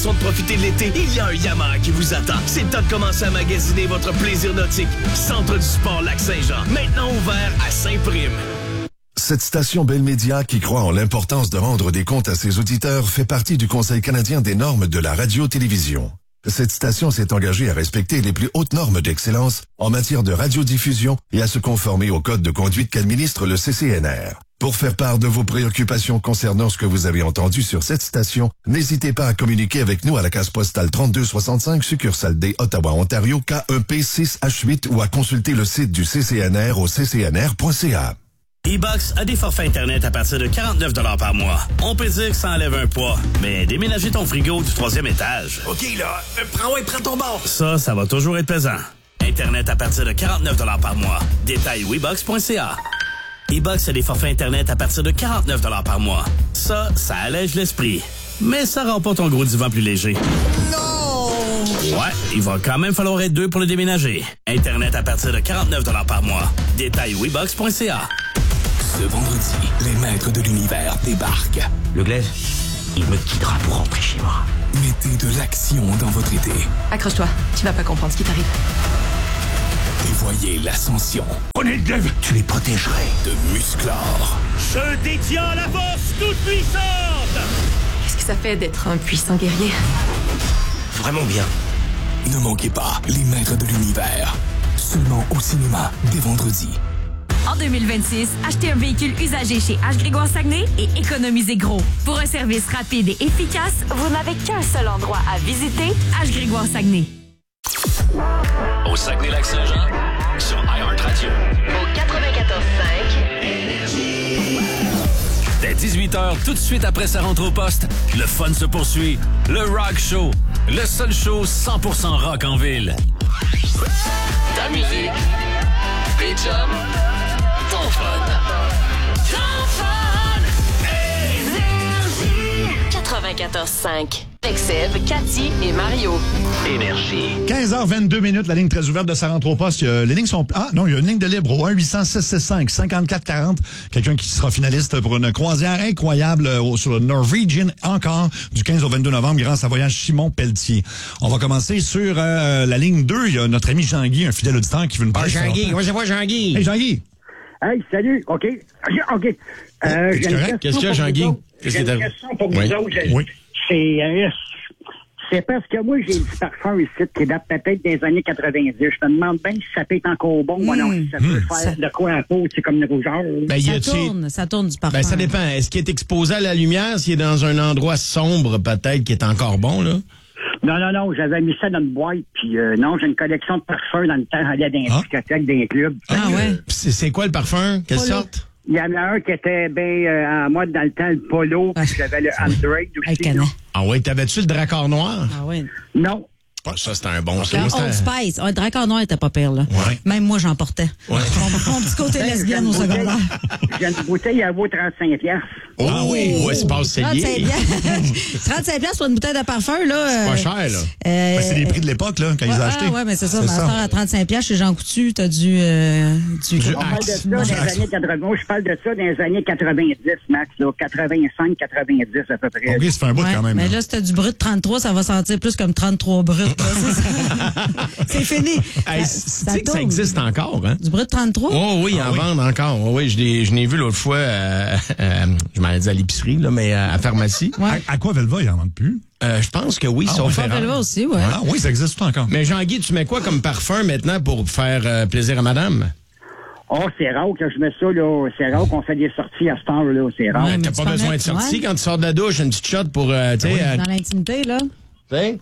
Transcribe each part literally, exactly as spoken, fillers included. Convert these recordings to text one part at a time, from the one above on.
De profiter de l'été, il y a un Yamaha qui vous attend. C'est le temps de commencer à magasiner votre plaisir nautique. Centre du sport Lac-Saint-Jean, maintenant ouvert à Saint-Prime. Cette station Bell Média, qui croit en l'importance de rendre des comptes à ses auditeurs, fait partie du Conseil canadien des normes de la radio-télévision. Cette station s'est engagée à respecter les plus hautes normes d'excellence en matière de radiodiffusion et à se conformer au code de conduite qu'administre le C C N R. Pour faire part de vos préoccupations concernant ce que vous avez entendu sur cette station, n'hésitez pas à communiquer avec nous à la case postale trente-deux soixante-cinq, succursale D, Ottawa, Ontario, K un P six H huit ou à consulter le site du C C N R au c c n r point c a. E-Box a des forfaits Internet à partir de quarante-neuf dollars par mois. On peut dire que ça enlève un poids, mais déménager ton frigo du troisième étage. OK, là, euh, prends ouais, prends ton bord. Ça, ça va toujours être pesant. Internet à partir de quarante-neuf dollars par mois. Détail e box point c a. E-Box a des forfaits Internet à partir de quarante-neuf dollars par mois. Ça, ça allège l'esprit. Mais ça rend pas ton gros divan plus léger. Non! Ouais, il va quand même falloir être deux pour le déménager. Internet à partir de quarante-neuf dollars par mois. Détail e box point c a. Ce vendredi, les maîtres de l'univers débarquent. Le glaive, il me quittera pour rentrer chez moi. Mettez de l'action dans votre été. Accroche-toi, tu vas pas comprendre ce qui t'arrive. Et voyez l'ascension. Prenez le glaive, tu les protégerais. De Musclor. Je détiens la force toute puissante! Qu'est-ce que ça fait d'être un puissant guerrier? Vraiment bien. Ne manquez pas les maîtres de l'univers. Seulement au cinéma, dès vendredi. En deux mille vingt-six, achetez un véhicule usagé chez H. Grégoire Saguenay et économisez gros. Pour un service rapide et efficace, vous n'avez qu'un seul endroit à visiter, H. Grégoire Saguenay. Au Saguenay-Lac-Saint-Jean, sur iHeartRadio. Au quatre-vingt-quatorze cinq. Dès dix-huit heures, tout de suite après sa rentre au poste, le fun se poursuit. Le Rock Show, le seul show cent pour cent rock en ville. Ta musique, tes chums, ton fun. Ton fun. Énergie. quatre-vingt-quatorze cinq. Avec Seb, Cathy et Mario. Énergie. quinze heures vingt-deux minutes, la ligne très ouverte de sa rentre au poste. Euh, les lignes sont... Ah, non, il y a une ligne de libre au un huit cents six cent soixante-cinq cinquante-quatre quarante. Quelqu'un qui sera finaliste pour une croisière incroyable euh, sur le Norwegian encore du quinze au vingt-deux novembre grâce à Voyage Simon Pelletier. On va commencer sur euh, la ligne deux. Il y a notre ami Jean-Guy, un fidèle auditeur qui veut nous parler. Ah, Jean-Guy, comment ça va, Jean-Guy? Hey, Jean-Guy. Hey, salut, OK. OK. Euh, Qu'est-ce j'ai une Qu'est-ce qu'il y a, Jean-Guy? J'ai une question pour vous autres. Oui. C'est... Euh, C'est parce que moi, j'ai du parfum ici qui date peut-être des années quatre-vingt-dix. Je me demande bien si ça peut être encore bon ou non, si ça peut Mmh, faire ça... de quoi à peau, c'est comme une rougeur. Ben, ça tourne, ça tourne du parfum. Ben, ça dépend. Est-ce qu'il est exposé à la lumière? S'il est dans un endroit sombre, peut-être qu'il est encore bon, là? Non, non, non, j'avais mis ça dans une boîte, puis euh, non, j'ai une collection de parfums dans le temps, aller dans des Ah. discothèques, dans des clubs. Ah ouais? C'est, c'est quoi le parfum? Quelle Polo. sorte? Il y en a un qui était bien euh, en mode dans le temps, le polo, puis j'avais le Android aussi. là. Ah oui, t'avais-tu le dracard noir? Ah oui. Non. Ah, ça, c'était un bon. Le ça. Moi, Old c'était- Spice. Ah, le Dracard Noir était pas pire, là. Ouais. Même moi, j'en portais. Ouais. Mon, mon petit côté lesbienne au secondaire. J'ai une bouteille à vaut trente-cinq piastres. Oh, ah oui, ouais, c'est pas trente-cinq piastres. trente-cinq piastres pour une bouteille de parfum, là. C'est pas euh, cher, là. euh, Ben, c'est les prix de l'époque, là, quand ouais, ils ont ah, acheté. ouais, mais c'est ça. C'est Ma ça. soeur à trente-cinq piastres chez Jean Coutu, t'as du, euh, du, On parle de ça dans les années quatre-vingts. Moi, je parle de ça dans les années quatre-vingt-dix, max, là. quatre-vingt-cinq quatre-vingt-dix à peu près. OK, ça fait un bout Ouais, quand même. mais là. là, si t'as du brut trente-trois, ça va sentir plus comme trente-trois brut. là, c'est ça. C'est fini. Hey, Ça- tu sais que ça tourne. existe encore, hein? Du brut trente-trois? Oh oui, Ah en oui. vendent encore. Oh, oui, je l'ai, je l'ai vu l'autre fois, euh, euh, je m'en ai dit à l'épicerie, là, mais euh, à la pharmacie. Ouais. À, à quoi Velva, il en vendent plus? Euh, je pense que oui, Ah, sauf ouais. erreur. Velva aussi, ouais. Ah oui, ça existe tout encore. Mais Jean-Guy, tu mets quoi comme parfum maintenant pour faire euh, plaisir à madame? Oh, c'est rare que je mets ça, là. C'est rare qu'on fait des sorties à cette heure, là. C'est rare. Ouais, mais T'as tu pas t'en besoin mets- de sortie ouais. quand tu sors de la douche, une petite shot pour, euh, tu sais... euh, Dans l'intimité, là. tu sais?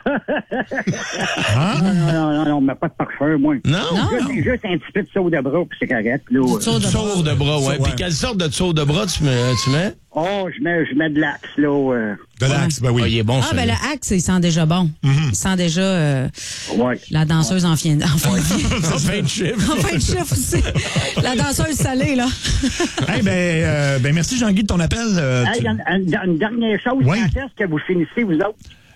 Ah? Non, non, non, non, non, mais pas de parfum, moi. Non? Juste, juste un petit peu de sauce de bras, puis c'est correct, là. Tour de Tour de bras, ouais. Ça, ouais. Puis quelle sorte de tour de bras tu mets? Tu mets? Oh, je mets, je mets de l'axe, là. euh. De l'axe, ben oui. Ah, il est bon, Ah, ça. ben le axe, il sent déjà bon. Il sent déjà euh, Ouais. la danseuse en fin, en fin de vie. En fin de chiffre. En fin de chiffre aussi. La danseuse salée, là. Hey, ben, euh, ben, merci Jean-Guy de ton appel. Euh, Hey, tu- une, une- une dernière chose, Oui. quand est-ce que vous finissez, vous autres?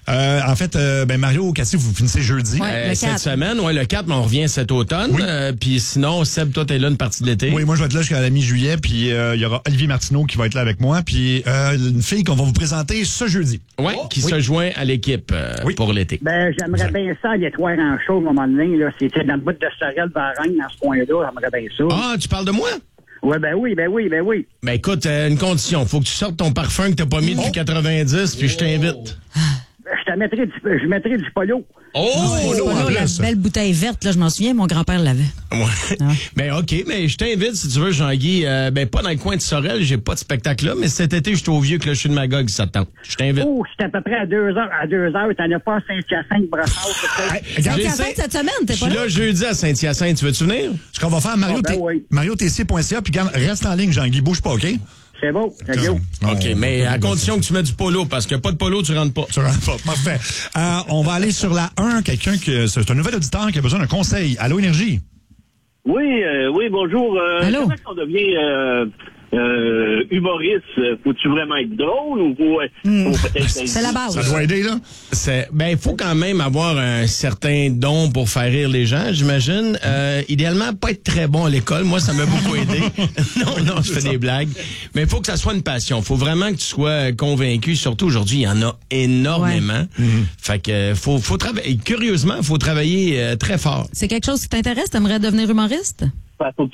Euh, en fait, euh, ben Mario, Cathy, vous finissez jeudi. Ouais, euh, cette semaine, ouais, le quatre, mais on revient cet automne. Oui. Euh, puis sinon, Seb, toi, t'es là une partie de l'été. Oui, moi, je vais être là jusqu'à la mi-juillet. Puis euh, il y aura Olivier Martineau qui va être là avec moi. Puis euh, une fille qu'on va vous présenter ce jeudi. Ouais, qui oui. se joint à l'équipe euh, oui. pour l'été. Ben, j'aimerais bien ça aller te voir en show à un moment donné. Là. C'était dans le bout de Sorel, Varennes, dans ce coin-là. J'aimerais bien ça. Ah, tu parles de moi? Ouais, ben oui, ben oui, ben oui. Ben écoute, euh, une condition. Faut que tu sortes ton parfum que t'as pas mis depuis oh. quatre-vingt-dix, puis je t'invite. Je te mettrai du, je mettrai du polo. Oh! Oui, polo, polo, la belle bouteille verte, là, je m'en souviens, mon grand-père l'avait. Ouais. Ah. Ben OK, mais je t'invite, si tu veux, Jean-Guy, euh, ben pas dans le coin de Sorel, j'ai pas de spectacle là, mais cet été, je suis au vieux clocher de Magog, ça te tente. Je t'invite. Oh, c'est à peu près à deux heures. À deux heures, t'en as pas à Saint-Hyacinthe, Brossard. Saint-Hyacinthe cette semaine, t'es pas là? Je suis là jeudi à Saint-Hyacinthe, tu veux-tu venir? Ce qu'on va faire, Mario, oh, ben oui. Mario T C point C A, puis reste en ligne, Jean-Guy, bouge pas, OK? C'est beau, c'est beau. OK, mais à condition que tu mets du polo, parce que pas de polo, tu rentres pas. Tu rentres pas, parfait. Euh, on va aller sur la un, quelqu'un qui, c'est un nouvel auditeur qui a besoin d'un conseil. Allô, Énergie? Oui, euh, oui, bonjour. Euh, Allô? Comment on devient euh, euh, humoriste? Faut-tu vraiment être drôle ou faut, mmh. faut peut-être... C'est la base. Ça doit aider, là? C'est, ben, il faut quand même avoir un certain don pour faire rire les gens, j'imagine. Euh, idéalement, pas être très bon à l'école. Moi, ça m'a beaucoup aidé. non, non, je fais des blagues. Mais il faut que ça soit une passion. Il faut vraiment que tu sois convaincu. Surtout aujourd'hui, il y en a énormément. Ouais. Mm-hmm. Fait que faut, faut travailler. Curieusement, il faut travailler euh, très fort. C'est quelque chose qui t'intéresse? T'aimerais devenir humoriste? Faut